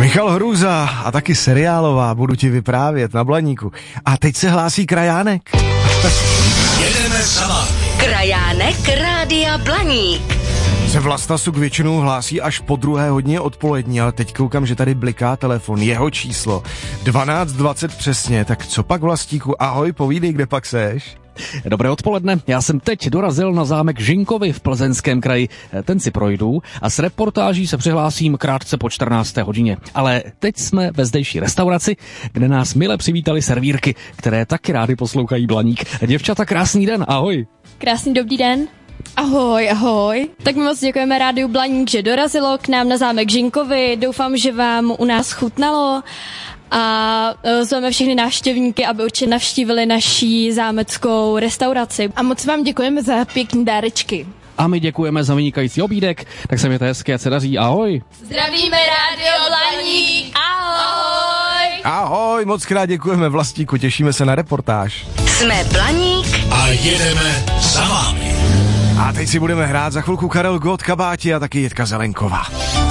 Michal Hrůza a taky seriálová, budu ti vyprávět na Blaníku. A teď se hlásí Krajánek. Jedeme za vámi. Krajánek Rádia Blaník. Se Vlastasuk většinou hlásí až po 2:00 odpolední, ale teď koukám, že tady bliká telefon, jeho číslo 12:20 přesně, tak co pak Vlastíku, ahoj, povídej, kde pak seš? Dobré odpoledne, já jsem teď dorazil na zámek Žinkovy v Plzeňském kraji, ten si projdu a s reportáží se přihlásím krátce po 14. hodině. Ale teď jsme ve zdejší restauraci, kde nás mile přivítali servírky, které taky rády poslouchají Blaník. Děvčata, krásný den, ahoj. Krásný dobrý den. Ahoj, ahoj. Tak moc děkujeme rádiu Blaník, že dorazilo k nám na zámek Žinkovy. Doufám, že vám u nás chutnalo a zveme všechny návštěvníky, aby určitě navštívili naší zámeckou restauraci. A moc vám děkujeme za pěkný dárečky. A my děkujeme za vynikající obídek, tak se mějte hezky, ať se daří, ahoj. Zdravíme rádio Blaník, ahoj. Ahoj, moc krát děkujeme Vlastíku, těšíme se na reportáž. Jsme Blaník A jedeme za vámi. A teď si budeme hrát za chvilku Karel Gott, Kabáti a taky Jitka Zelenková.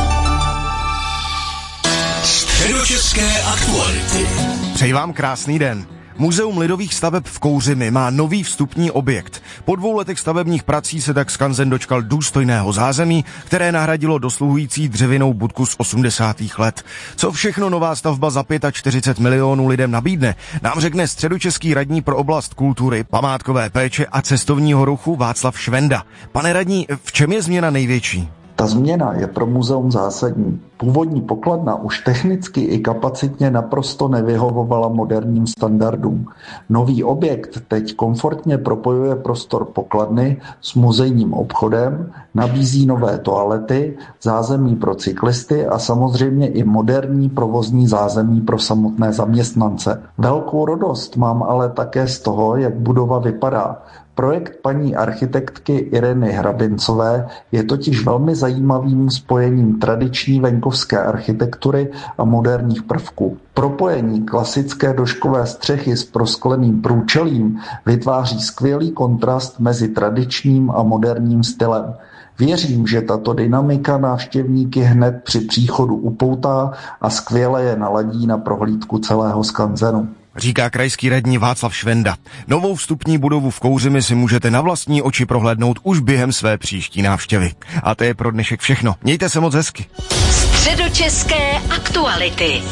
Středočeské aktuality. Přeji vám krásný den. Muzeum lidových staveb v Kouřimi má nový vstupní objekt. Po 2 letech stavebních prací se tak skanzen dočkal důstojného zázemí, které nahradilo dosluhující dřevěnou budku z 80. let. Co všechno nová stavba za 45 milionů lidem nabídne, nám řekne středočeský radní pro oblast kultury, památkové péče a cestovního ruchu Václav Švenda. Pane radní, v čem je změna největší? Ta změna je pro muzeum zásadní. Původní pokladna už technicky i kapacitně naprosto nevyhovovala moderním standardům. Nový objekt teď komfortně propojuje prostor pokladny s muzejním obchodem, nabízí nové toalety, zázemí pro cyklisty a samozřejmě i moderní provozní zázemí pro samotné zaměstnance. Velkou radost mám ale také z toho, jak budova vypadá. Projekt paní architektky Ireny Hrabincové je totiž velmi zajímavým spojením tradiční venkovské architektury a moderních prvků. Propojení klasické doškové střechy s proskleným průčelím vytváří skvělý kontrast mezi tradičním a moderním stylem. Věřím, že tato dynamika návštěvníky hned při příchodu upoutá a skvěle je naladí na prohlídku celého skanzenu. Říká krajský radní Václav Švenda. Novou vstupní budovu v Kouřimi si můžete na vlastní oči prohlédnout už během své příští návštěvy. A to je pro dnešek všechno. Mějte se moc hezky. Středočeské aktuality.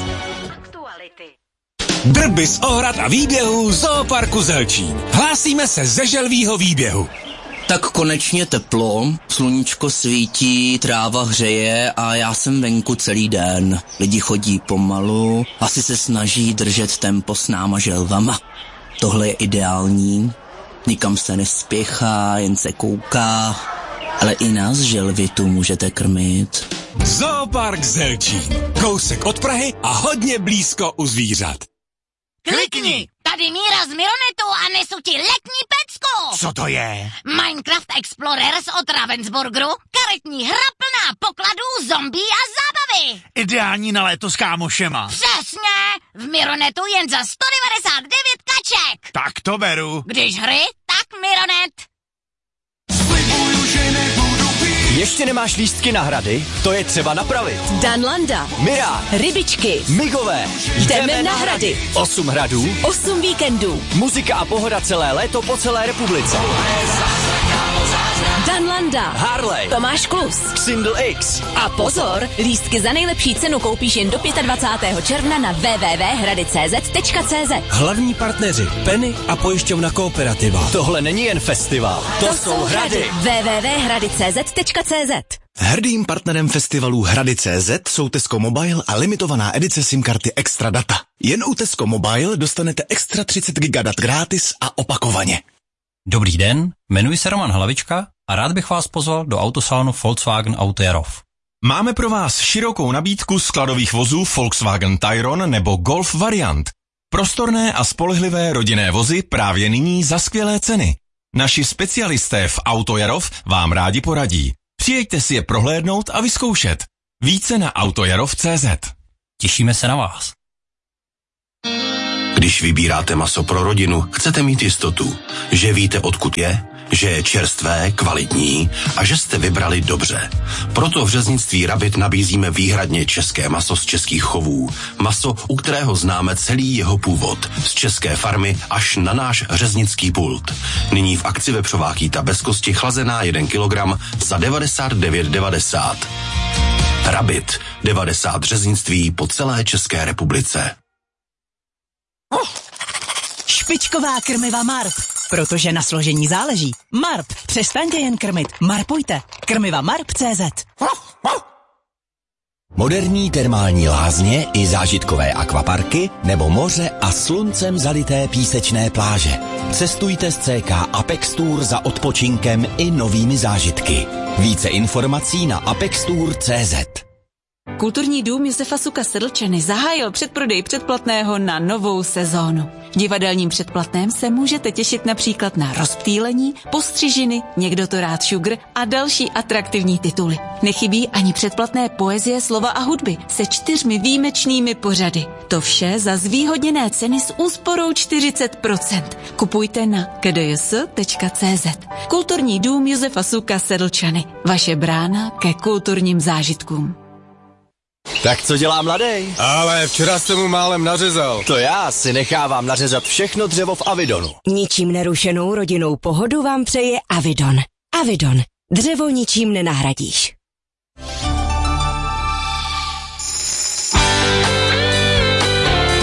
Drby z ohrad a výběhů Zooparku Zelčín. Hlásíme se ze želvího výběhu. Tak konečně teplo, sluníčko svítí, tráva hřeje a já jsem venku celý den. Lidi chodí pomalu, asi se snaží držet tempo s náma želvama. Tohle je ideální, nikam se nespěchá, jen se kouká, ale i nás želvy tu můžete krmit. Zoopark Zelčín. Kousek od Prahy a hodně blízko u zvířat. Klikni! Tady Míra z Mironetu a nesu ti letní pecku! Co to je? Minecraft Explorers od Ravensburgeru, karetní hra plná pokladů, zombie a zábavy! Ideální na léto s kámošema. Přesně! V Mironetu jen za 199 kaček! Tak to beru. Když hry, tak Mironet! Ještě nemáš lístky na hrady? To je třeba napravit. Danlanda, Mira, Rybičky, Migové, jdeme na hrady. 8 hradů, 8 víkendů. muzika a pohoda celé léto po celé republice. Danlanda, Harley, Tomáš Klus, Single X. A pozor, lístky za nejlepší cenu koupíš jen do 25. června na www.hrady.cz. Hlavní partneři Penny a pojišťovna Kooperativa. Tohle není jen festival, to jsou hrady. www.hrady.cz. Hrdým partnerem festivalu Hrady.cz jsou Tesco Mobile a limitovaná edice SIM karty Extra Data. Jen u Tesco Mobile dostanete extra 30 GB dat gratis a opakovaně. Dobrý den, jmenuji se Roman Hlavička a rád bych vás pozval do autosalonu Volkswagen Auto Jarov. Máme pro vás širokou nabídku skladových vozů Volkswagen Tayron nebo Golf variant. Prostorné a spolehlivé rodinné vozy právě nyní za skvělé ceny. Naši specialisté v Auto Jarov vám rádi poradí. Přijeďte si je prohlédnout a vyzkoušet. Více na autojarov.cz. Těšíme se na vás. Když vybíráte maso pro rodinu, chcete mít jistotu, že víte, odkud je, že je čerstvé, kvalitní a že jste vybrali dobře. Proto v řeznictví Rabit nabízíme výhradně české maso z českých chovů. Maso, u kterého známe celý jeho původ. Z české farmy až na náš řeznický pult. Nyní v akci vepřová kýta bez kosti chlazená 1 kilogram za 99,90. Rabit. 90 řeznictví po celé České republice. Špičková krmiva Marp. Protože na složení záleží. Marp. Přestaňte jen krmit. Marpujte. Krmiva Marp.cz. Moderní termální lázně i zážitkové akvaparky nebo moře a sluncem zalité písečné pláže. Cestujte s CK Apex Tour za odpočinkem i novými zážitky. Více informací na apextour.cz. Kulturní dům Josefa Suka Sedlčany zahájil předprodej předplatného na novou sezónu. V divadelním předplatném se můžete těšit například na Rozptýlení, Postřižiny, Někdo to rád šugr a další atraktivní tituly. Nechybí ani předplatné poezie, slova a hudby se 4 výjimečnými pořady. To vše za zvýhodněné ceny s úsporou 40%. Kupujte na kdjs.cz. Kulturní dům Josefa Suka Sedlčany. Vaše brána ke kulturním zážitkům. Tak co dělá mladej? Ale včera jsem mu málem nařezal. To já si nechávám nařezat všechno dřevo v Avidonu. Ničím nerušenou rodinnou pohodu vám přeje Avidon. Avidon. Dřevo ničím nenahradíš.